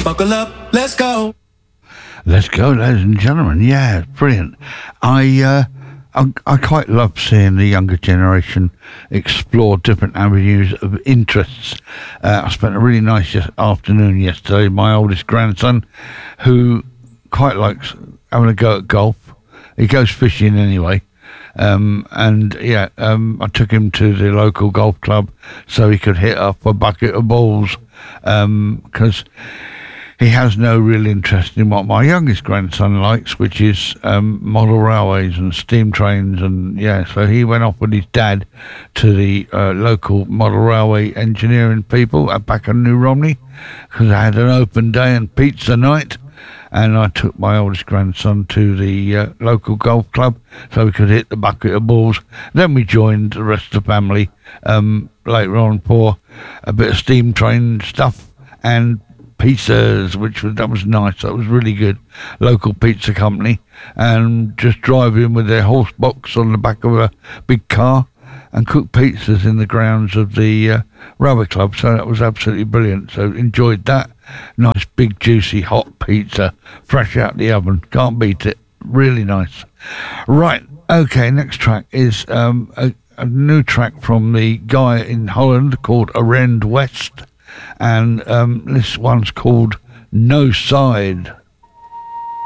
Buckle up, let's go. Let's go, ladies and gentlemen. Yeah, brilliant. I quite love seeing the younger generation explore different avenues of interests. I spent a really nice afternoon yesterday with my oldest grandson, who quite likes having a go at golf. He goes fishing anyway. I took him to the local golf club so he could hit up a bucket of balls, because he has no real interest in what my youngest grandson likes, which is model railways and steam trains. And so he went off with his dad to the local model railway engineering people back in New Romney, because I had an open day and pizza night. And I took my oldest grandson to the local golf club so we could hit the bucket of balls. Then we joined the rest of the family later on for a bit of steam train stuff and pizzas, that was nice. That was really good. Local pizza company, and just driving with their horse box on the back of a big car and cook pizzas in the grounds of the rubber club. So that was absolutely brilliant. So enjoyed that. Nice big juicy hot pizza fresh out the oven. Can't beat it. Really nice. Right, okay, next track is a new track from the guy in Holland called Arend West. And this one's called No Side.